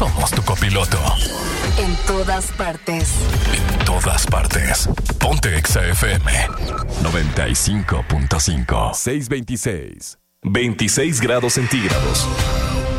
somos tu copiloto. En todas partes. En todas partes. Ponte Exa FM 95.5. 626. 26 grados centígrados.